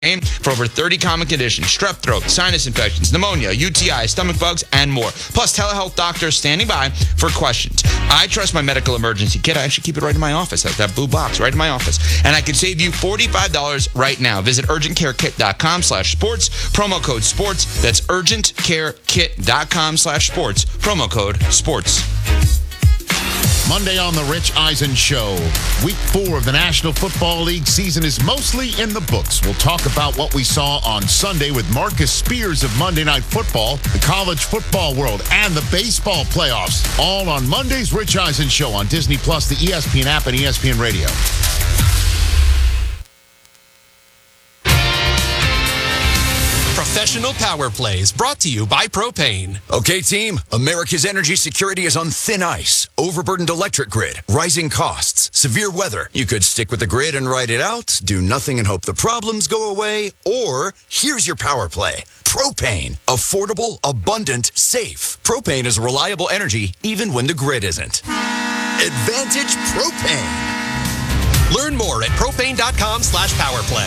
for over 30 common conditions: strep throat, sinus infections, pneumonia, UTI, stomach bugs, and more. Plus, telehealth doctors standing by for questions. I trust my medical emergency kit. I actually keep it right in my office. That's that blue box right in my office. And I can save you $45 right now. Visit urgentcarekit.com/sports. Promo code sports. That's urgentcarekit.com/sports. Promo code sports. Monday on the Rich Eisen Show. Week 4 of the National Football League season is mostly in the books. We'll talk about what we saw on Sunday with Marcus Spears of Monday Night Football, the college football world, and the baseball playoffs. All on Monday's Rich Eisen Show on Disney+, the ESPN app, and ESPN Radio. Professional Power Plays, brought to you by Propane. Okay, team, America's energy security is on thin ice. Overburdened electric grid, rising costs, severe weather. You could stick with the grid and ride it out, do nothing and hope the problems go away, or here's your power play. Propane. Affordable, abundant, safe. Propane is reliable energy even when the grid isn't. Advantage Propane. Learn more at propane.com/powerplay.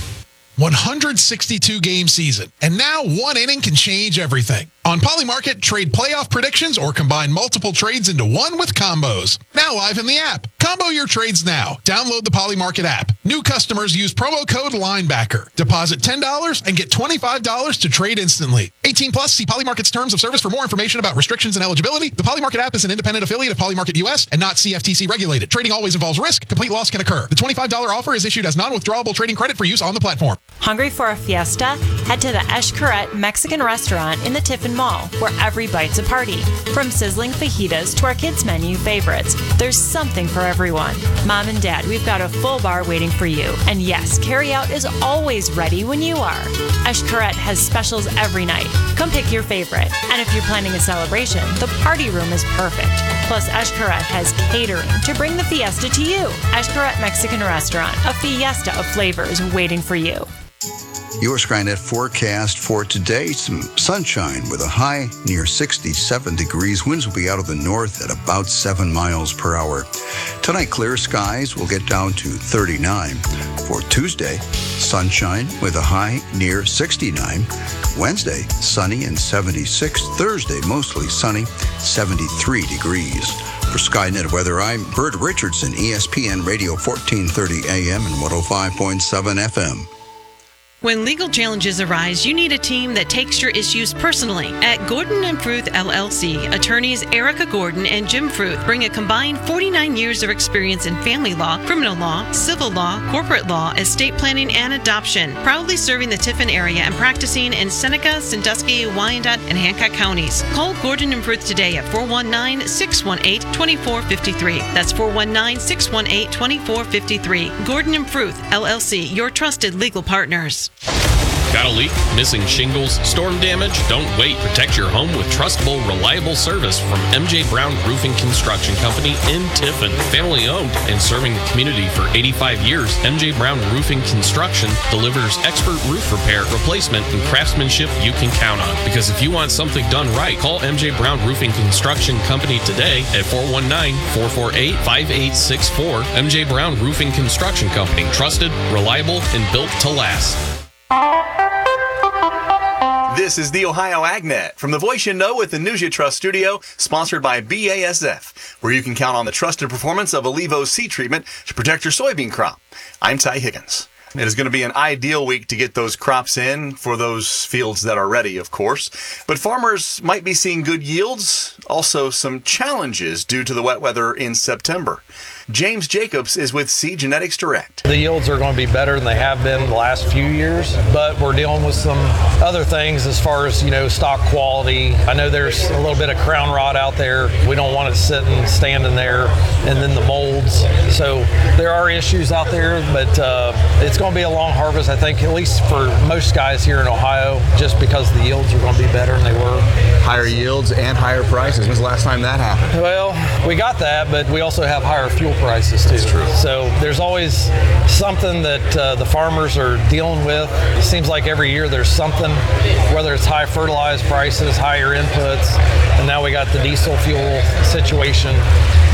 162-game season, and now one inning can change everything. On Polymarket, trade playoff predictions or combine multiple trades into one with combos. Now live in the app. Combo your trades now. Download the Polymarket app. New customers use promo code LINEBACKER. Deposit $10 and get $25 to trade instantly. 18 plus, see Polymarket's terms of service for more information about restrictions and eligibility. The Polymarket app is an independent affiliate of Polymarket US and not CFTC regulated. Trading always involves risk. Complete loss can occur. The $25 offer is issued as non-withdrawable trading credit for use on the platform. Hungry for a fiesta? Head to the Eshkaret Mexican restaurant in the Tiffin Mall, where every bite's a party. From sizzling fajitas to our kids' menu favorites, there's something for everyone. Mom and Dad, we've got a full bar waiting for you. And yes, carryout is always ready when you are. Eshkaret has specials every night. Come pick your favorite. And if you're planning a celebration, the party room is perfect. Plus, Eshkaret has catering to bring the fiesta to you. Eshkaret Mexican Restaurant, a fiesta of flavors waiting for you. Your Skynet forecast for today, some sunshine with a high near 67 degrees. Winds will be out of the north at about 7 miles per hour. Tonight, clear skies will get down to 39. For Tuesday, sunshine with a high near 69. Wednesday, sunny and 76. Thursday, mostly sunny, 73 degrees. For Skynet Weather, I'm Bert Richardson, ESPN Radio 1430 AM and 105.7 FM. When legal challenges arise, you need a team that takes your issues personally. At Gordon & Fruth LLC, attorneys Erica Gordon and Jim Fruth bring a combined 49 years of experience in family law, criminal law, civil law, corporate law, estate planning, and adoption. Proudly serving the Tiffin area and practicing in Seneca, Sandusky, Wyandotte, and Hancock counties. Call Gordon & Fruth today at 419-618-2453. That's 419-618-2453. Gordon & Fruth LLC, your trusted legal partners. Got a leak? Missing shingles? Storm damage? Don't wait. Protect your home with trustable, reliable service from MJ Brown Roofing Construction Company in Tiffin. Family owned and serving the community for 85 years, MJ Brown Roofing Construction delivers expert roof repair, replacement, and craftsmanship you can count on. Because if you want something done right, call MJ Brown Roofing Construction Company today at 419-448-5864. MJ Brown Roofing Construction Company. Trusted, reliable, and built to last. This is the Ohio AgNet from the voice you know with the News You Trust studio, sponsored by BASF, where you can count on the trusted performance of Allevo seed treatment to protect your soybean crop. I'm Ty Higgins. It is going to be an ideal week to get those crops in for those fields that are ready, of course. But farmers might be seeing good yields, also some challenges due to the wet weather in September. James Jacobs is with Seed Genetics Direct. The yields are going to be better than they have been the last few years, but we're dealing with some other things as far as, stock quality. I know there's a little bit of crown rot out there. We don't want it sitting, standing there, and then the molds. So there are issues out there, but it's going to be a long harvest, I think, at least for most guys here in Ohio, just because the yields are going to be better than they were. Higher yields and higher prices. When's the last time that happened? Well, we got that, but we also have higher fuel prices too. That's true. So there's always something that the farmers are dealing with. It seems like every year there's something, whether it's high fertilizer prices, higher inputs, and now we got the diesel fuel situation.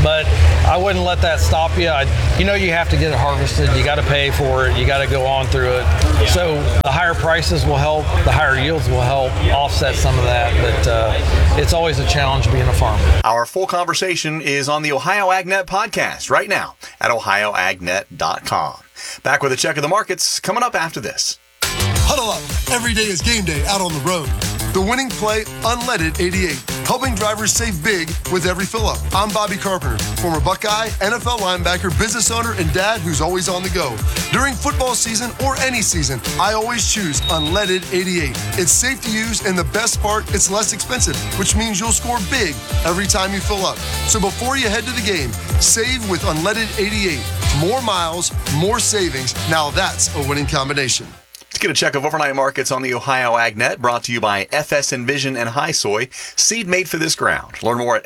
but I wouldn't let that stop you. You have to get it harvested. You got to pay for it. You got to go on through it. So the higher prices will help. The higher yields will help offset some of that. But it's always a challenge being a farmer. Our full conversation is on the Ohio AgNet podcast right now at ohioagnet.com. Back with a check of the markets coming up after this. Huddle up. Every day is game day out on the road. The winning play, Unleaded 88, helping drivers save big with every fill-up. I'm Bobby Carpenter, former Buckeye, NFL linebacker, business owner, and dad who's always on the go. During football season or any season, I always choose Unleaded 88. It's safe to use, and the best part, it's less expensive, which means you'll score big every time you fill up. So before you head to the game, save with Unleaded 88. More miles, more savings. Now that's a winning combination. Let's get a check of overnight markets on the Ohio AgNet, brought to you by FS Envision and High Soy, seed made for this ground. Learn more at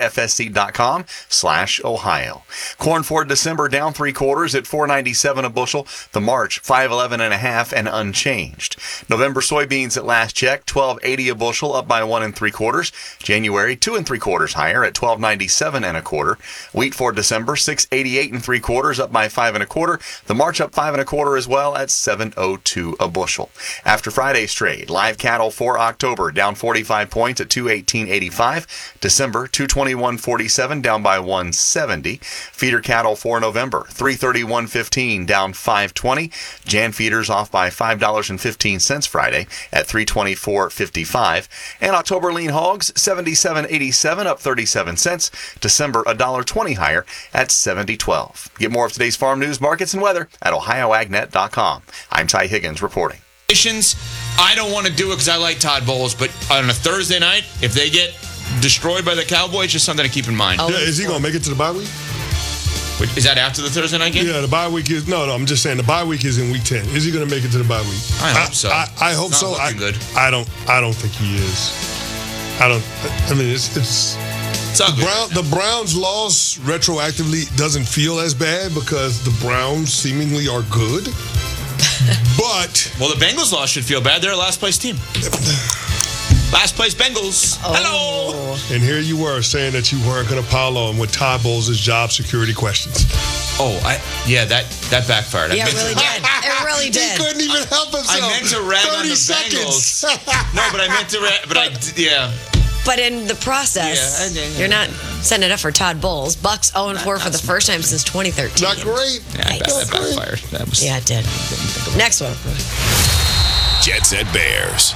fsseed.com/Ohio. Corn for December down 3/4 at $4.97 a bushel. The March $5.11.5 and unchanged. November soybeans at last check $12.80 a bushel, up by 1 3/4. January 2 3/4 higher at $12.97 1/4. Wheat for December $6.88 3/4, up by 5 1/4. The March up 5 1/4 as well at $7.02 a bushel. After Friday's trade, live cattle for October down 45 points at 218.85. December 221.47 down by 170. Feeder cattle for November 331.15 down 520. Jan feeders off by $5.15 Friday at 324.55. And October lean hogs 77.87 up 37 cents. December $1.20 higher at 70.12. Get more of today's farm news, markets, and weather at ohioagnet.com. I'm Ty Higgins reporting. I don't want to do it because I like Todd Bowles, but on a Thursday night, if they get destroyed by the Cowboys, just something to keep in mind. Yeah, is he going to make it to the bye week? Is that after the Thursday night game? Yeah, the bye week is... No, I'm just saying the bye week is in week 10. Is he going to make it to the bye week? I hope so. I hope it's so. Not looking good. I don't think he is. It's the Browns' loss retroactively doesn't feel as bad because the Browns seemingly are good. But well, the Bengals loss should feel bad. They're a last place team. Last place Bengals. Oh. Hello. And here you were saying that you weren't going to pile on with Todd Bowles' job security questions. That backfired. Yeah, it really did. It really did. He couldn't even help himself. I meant to rag on the Bengals. No, but I meant to But in the process, you're not setting it up for Todd Bowles. Bucks 0-4 for the first time since 2013. Not great. Yeah, that backfired. Yeah, it did. Next one. Jet Set Bears.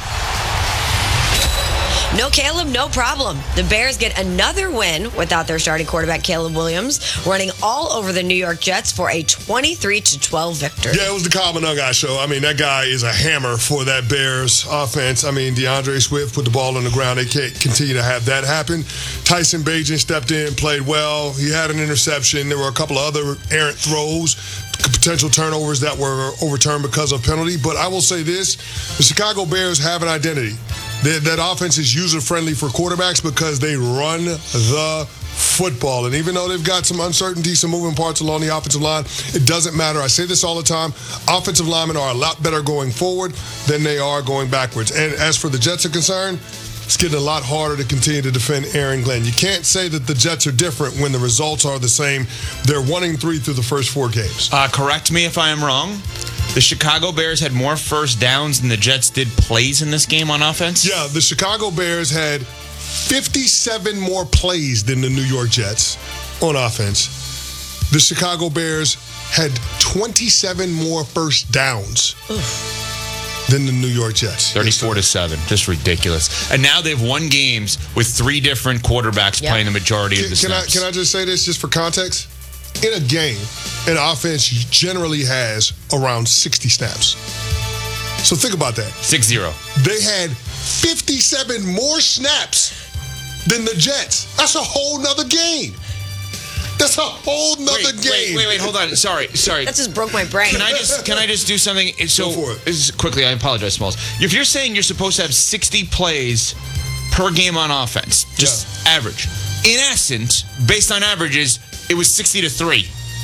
No Caleb, no problem. The Bears get another win without their starting quarterback, Caleb Williams, running all over the New York Jets for a 23-12 victory. Yeah, it was the Kyle Minogue show. I mean, that guy is a hammer for that Bears offense. I mean, DeAndre Swift put the ball on the ground. They can't continue to have that happen. Tyson Bagent stepped in, played well. He had an interception. There were a couple of other errant throws, potential turnovers that were overturned because of penalty. But I will say this, the Chicago Bears have an identity. That offense is user-friendly for quarterbacks because they run the football. And even though they've got some uncertainty, some moving parts along the offensive line, it doesn't matter. I say this all the time. Offensive linemen are a lot better going forward than they are going backwards. And as for the Jets are concerned, it's getting a lot harder to continue to defend Aaron Glenn. You can't say that the Jets are different when the results are the same. They're 1-3 through the first 4 games. Correct me if I am wrong. The Chicago Bears had more first downs than the Jets did plays in this game on offense? Yeah, the Chicago Bears had 57 more plays than the New York Jets on offense. The Chicago Bears had 27 more first downs than the New York Jets. 34-7. Just ridiculous. And now they've won games with 3 different quarterbacks playing the majority of the snaps. Can I just say this just for context? In a game, an offense generally has around 60 snaps. So think about that. 6-0. They had 57 more snaps than the Jets. That's a whole nother game. That's a whole nother game. Wait, hold on. Sorry. That just broke my brain. Can I just do something? So, go for it. This is quickly, I apologize, Smalls. If you're saying you're supposed to have 60 plays per game on offense, just average. In essence, based on averages, it was 60-3.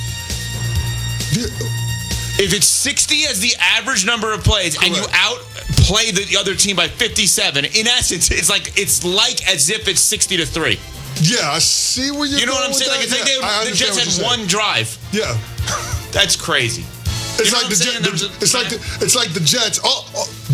If it's 60 as the average number of plays, and you outplay the other team by 57, in essence, it's like as if it's 60-3. Yeah, I see where you're You know what going I'm saying? with Like, that. it's like I the Jets understand had what one drive. you're saying. Yeah. That's crazy. It's You know like what I'm saying? it's like the Jets.